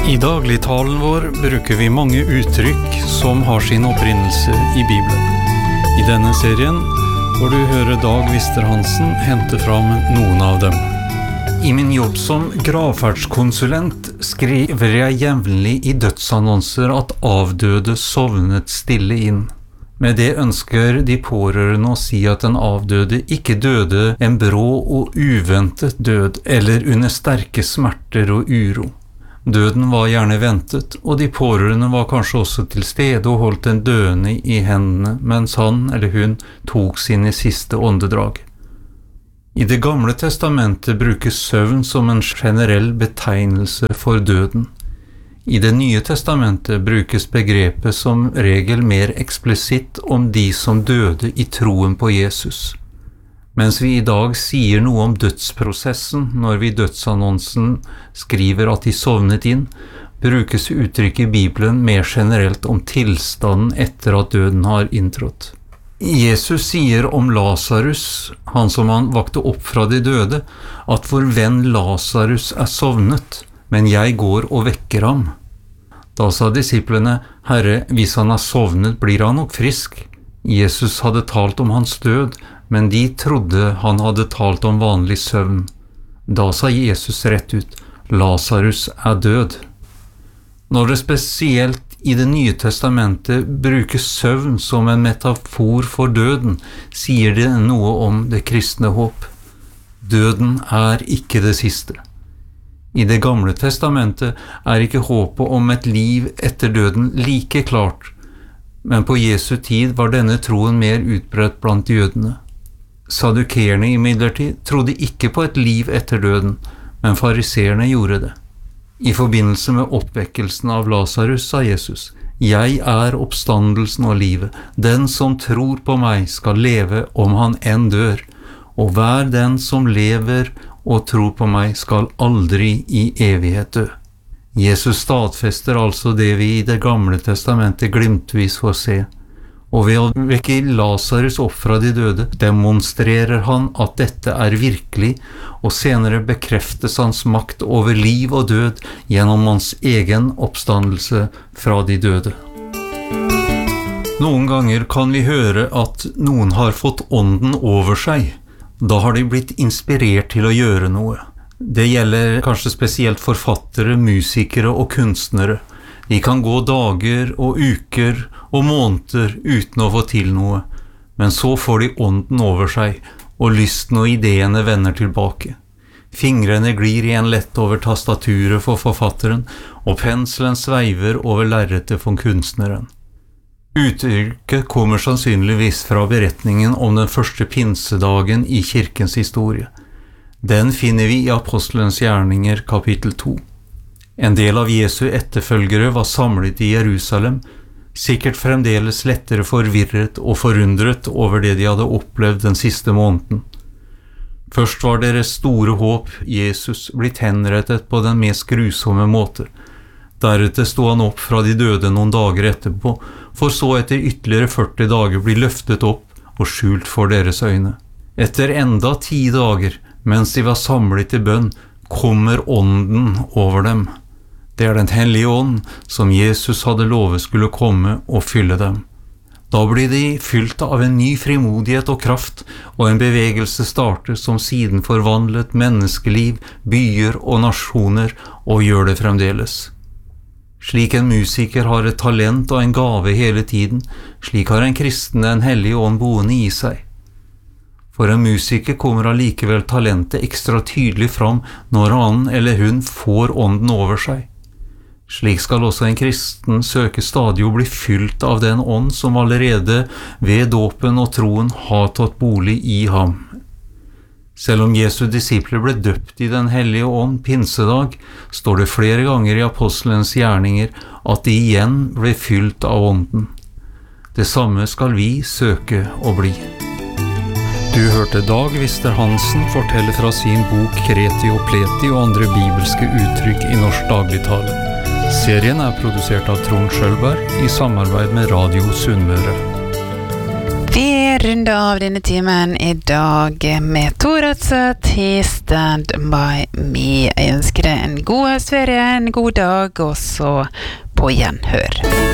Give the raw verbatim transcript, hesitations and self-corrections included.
I dagligtalen vår bruker vi mange uttrykk som har sin opprinnelse i Bibelen. I denne serien får du høre Dag Wister-Hansen hente fram noen av dem. I min jobb som gravferdskonsulent skriver jeg jevnlig i dødsannonser at avdøde sovnet stille inn. Med det ønsker de pårørende å si at den avdøde ikke døde en brå og uventet død, eller under sterke smerter og uro. Døden var gjerne ventet, og de pårørende var kanskje også til stede og holdt den døende i hendene, mens han eller hun tok sine siste åndedrag. I Det gamle testamentet brukes søvn som en generell betegnelse for døden. I Det nye testamentet brukes begrepet som regel mer eksplisitt om de som døde i troen på Jesus. Mens vi i dag sier noe om dødsprosessen når vi i dødsannonsen skriver at de sovnet inn, brukes uttrykket i Bibelen mer generelt om tilstanden etter at døden har inntrådt. Jesus sier om Lazarus, han som han vakte opp fra de døde, at vår venn Lazarus er sovnet, men jeg går og vekker ham. Da sa disiplene, Herre, hvis han er sovnet, blir han nok frisk. Jesus hadde talt om hans død, men de trodde han hadde talt om vanlig søvn. Da sa Jesus rett ut, Lazarus er død. Når det spesielt i Det nye testamentet brukes søvn som en metafor for døden, sier det noe om det kristne håp. Døden er ikke det siste. I Det gamle testamentet er ikke håpet om et liv etter døden like klart, men på Jesu tid var denne troen mer utbredt blant jødene. Saddukeerne imidlertid trodde ikke på et liv etter døden, men fariseerne gjorde det. I forbindelse med oppvekkelsen av Lazarus sa Jesus, «Jeg er oppstandelsen og livet. Den som tror på meg skal leve om han enn dør, og hver den som lever og tror på meg skal aldri i evighet dø». Jesus stadfester altså det vi i Det gamle testamentet glimtvis får se. Og ved å vekke Lazarus opp fra de døde, demonstrerer han at dette er virkelig, og senere bekreftes hans makt over liv og død gjennom hans egen oppstandelse fra de døde. Noen ganger kan vi høre at noen har fått ånden over seg. Da har de blitt inspirert til å gjøre noe. Det gjelder kanskje spesielt forfattere, musikere og kunstnere. De kan gå dager og uker og måneder uten å få til noe, men så får de ånden over seg, og lysten og ideene vender tilbake. Fingrene glir igjen lett over tastaturet for forfatteren, og penselen sveiver over lerretet for kunstneren. Uttrykket kommer sannsynligvis fra beretningen om den første pinsedagen i kirkens historie. Den finner vi i Apostelens gjerninger kapittel to. En del av Jesu etterfølgere var samlet i Jerusalem, sikkert fremdeles lettere forvirret og forundret over det de hadde opplevd den siste måneden. Først var deres store håp, Jesus, blitt henrettet på den mest grusomme måte. Deretter sto han opp fra de døde noen dager etterpå, for så etter ytterligere førti dager bli løftet opp og skjult for deres øyne. Etter enda ti dager, mens de var samlet i bønn, kommer ånden over dem. Det er den hellige ånd som Jesus hadde lovet skulle komme og fylle dem. Da blir de fylt av en ny frimodighet og kraft, og en bevegelse starter som siden forvandlet menneskeliv, byer og nasjoner, og gjør det fremdeles. Slik en musiker har et talent og en gave hele tiden, slik har en kristen en hellige ånd boende i seg. For en musiker kommer allikevel talentet ekstra tydelig fram når han eller hun får ånden over seg. Slik skal også en kristen søke stadig å bli fylt av den ånd som allerede ved dåpen og troen har tatt bolig i ham. Selv om Jesu disipler ble døpt i den hellige ånd pinsedag, står det flere ganger i apostelens gjerninger at de igjen ble fylt av ånden. Det samme skal vi søke å bli. Du hørte Dag Wister-Hansen fortelle fra sin bok Kreti og Pleti og andre bibelske uttrykk i norsk dagligtale. Serien er produsert av Trond Schølberg i samarbeid med Radio Sunnmøre. Vi runder av denne timen I dag med Toratset I Stand By Me. Jeg ønsker deg en god høstferie, en god dag, og så på gjenhør.